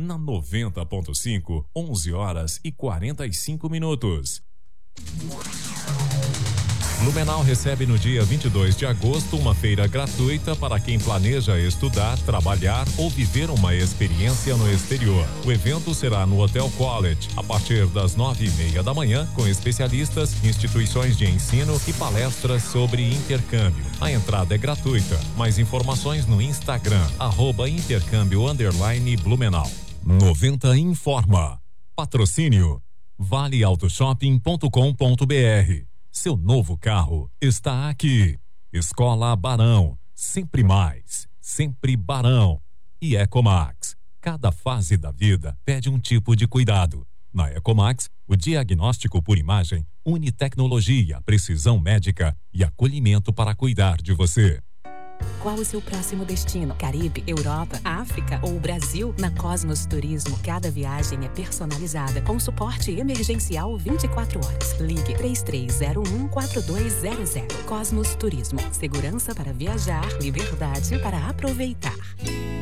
na 90.5, 11h45. Blumenau recebe no dia 22 de agosto uma feira gratuita para quem planeja estudar, trabalhar ou viver uma experiência no exterior. O evento será no Hotel College, a partir das 9h30 da manhã, com especialistas, instituições de ensino e palestras sobre intercâmbio. A entrada é gratuita. Mais informações no Instagram, @intercâmbio_Blumenau. 90 informa. Patrocínio valeautoshopping.com.br. Seu novo carro está aqui. Escola Barão, sempre mais, sempre Barão. E Ecomax, cada fase da vida pede um tipo de cuidado. Na Ecomax, o diagnóstico por imagem une tecnologia, precisão médica e acolhimento para cuidar de você. Qual o seu próximo destino? Caribe, Europa, África ou Brasil? Na Cosmos Turismo, cada viagem é personalizada com suporte emergencial 24 horas. Ligue 3301-4200. Cosmos Turismo. Segurança para viajar, liberdade para aproveitar.